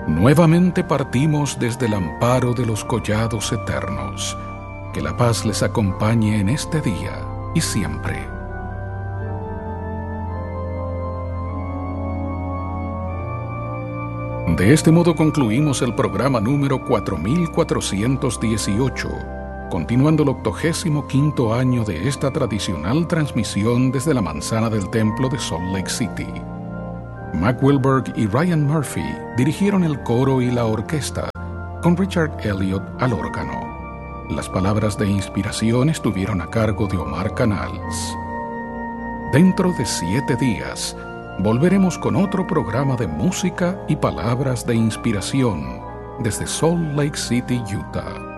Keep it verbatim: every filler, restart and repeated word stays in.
Nuevamente partimos desde el amparo de los collados eternos. Que la paz les acompañe en este día y siempre. De este modo concluimos el programa número cuatro mil cuatrocientos dieciocho, continuando el octogésimo quinto año de esta tradicional transmisión desde la manzana del templo de Salt Lake City. Mac Wilberg y Ryan Murphy dirigieron el coro y la orquesta, con Richard Elliott al órgano. Las palabras de inspiración estuvieron a cargo de Omar Canals. Dentro de siete días, volveremos con otro programa de música y palabras de inspiración desde Salt Lake City, Utah.